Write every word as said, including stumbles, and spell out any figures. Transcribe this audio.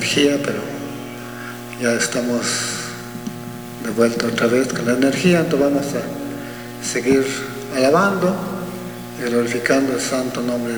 energía, pero ya estamos de vuelta otra vez con la energía. Entonces vamos a seguir alabando y glorificando el santo nombre